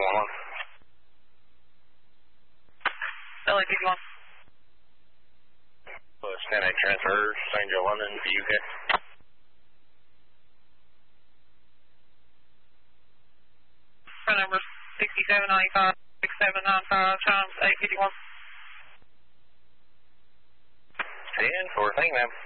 LA51. LA51. Stand 8 transfers, St. Joe, London, UK. Front number 6795, 6795 times 851. 10 for, thank you, ma'am.